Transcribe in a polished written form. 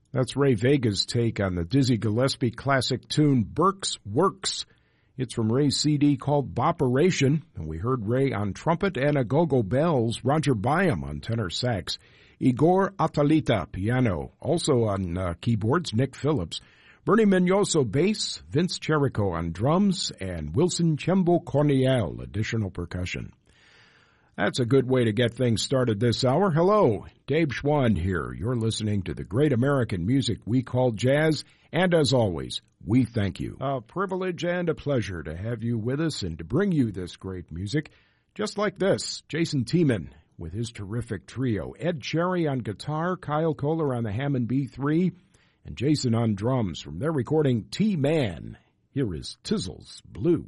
That's Ray Vega's take on the Dizzy Gillespie classic tune Burke's Works. It's from Ray's CD called Bopperation, and we heard Ray on trumpet and a-go-go bells, Roger Byam on tenor sax, Igor Atalita piano, also on keyboards, Nick Phillips, Bernie Mignoso bass, Vince Cherico on drums, and Wilson Chembo Corniel additional percussion. That's a good way to get things started this hour. Hello, Dave Schwann here. You're listening to the great American music we call jazz, and as always, we thank you. A privilege and a pleasure to have you with us and to bring you this great music. Just like this, Jason Tiemann with his terrific trio. Ed Cherry on guitar, Kyle Kohler on the Hammond B3, and Jason on drums from their recording T-Man. Here is Tizzle's Blue.